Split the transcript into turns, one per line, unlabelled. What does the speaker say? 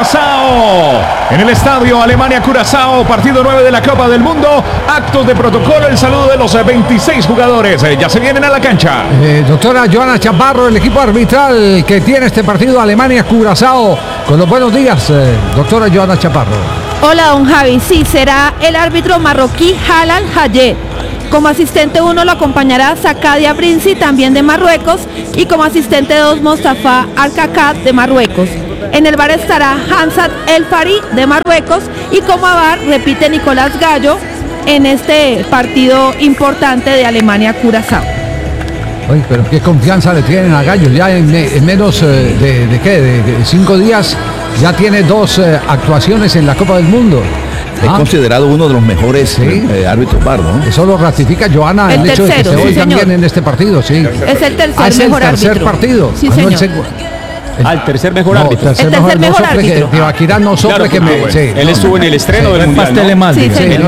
Curazao. En el estadio Alemania-Curazao, partido 9 de la Copa del Mundo. Actos de protocolo, el saludo de los 26 jugadores. Ya se vienen a la cancha.
Doctora Joana Chaparro, el equipo arbitral que tiene este partido Alemania-Curazao. Con los buenos días, doctora Joana Chaparro.
Hola, don Javi. Sí, será el árbitro marroquí Halal Hayet. Como asistente 1 lo acompañará Sakadia Brinsi, también de Marruecos, y como asistente 2 Mostafa Al-Kakat de Marruecos. En el bar estará Hansat El Fari de Marruecos, y como bar repite Nicolás Gallo en este partido importante de Alemania-Curazao.
Oye, pero qué confianza le tienen a Gallo. Ya en menos de 5 días ya tiene 2 actuaciones en la Copa del Mundo.
Es considerado uno de los mejores árbitros VAR, ¿no?
Eso lo ratifica Joana, el hecho de que se hoy también en este partido, sí.
Es el tercer mejor árbitro.
Tercer partido.
Sí, señor.
El tercer mejor árbitro.
El tercer mejor árbitro.
Tibaquirá no sopla que me...
Él estuvo en el estreno del Mundial, ¿no?
Sí, señor.